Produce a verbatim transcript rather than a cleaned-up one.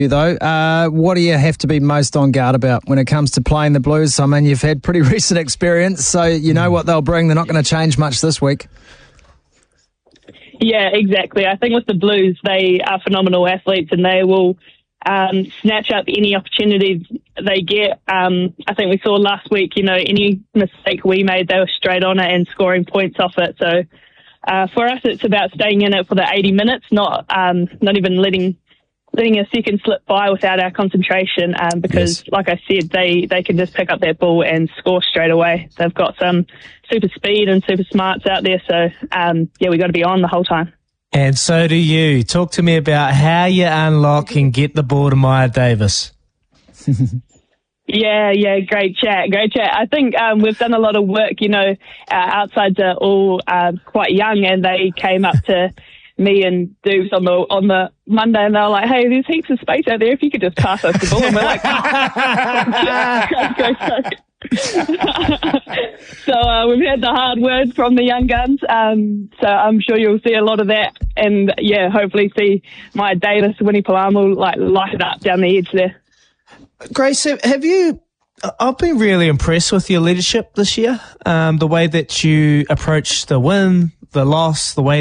You though, uh, what do you have to be most on guard about when it comes to playing the Blues? I mean, you've had pretty recent experience, so you know what they'll bring. They're not going to change much this week. Yeah, exactly. I think with the Blues, they are phenomenal athletes and they will um, snatch up any opportunities they get. Um, I think we saw last week, you know, any mistake we made, they were straight on it and scoring points off it. So uh, for us, it's about staying in it for the eighty minutes, not um, not even letting letting a second slip by without our concentration, um, because, yes. like I said, they, they can just pick up that ball and score straight away. They've got some super speed and super smarts out there, so, um, yeah, we got to be on the whole time. And so do you. Talk to me about how you unlock and get the ball to Maya Davis. Yeah, yeah, great chat, great chat. I think um, we've done a lot of work, you know, our outsides are all uh, quite young, and they came up to me and Dubes on the on the Monday, and they were like, "Hey, there's heaps of space out there if you could just pass us the ball." And we're like, great, great, great. So uh, we've had the hard words from the young guns. Um, so I'm sure you'll see a lot of that, and yeah, hopefully see Maya Davis, Winnie Palamo, like light it up down the edge there. Grace, have you? I've been really impressed with your leadership this year. Um, the way that you approach the win, the loss, the way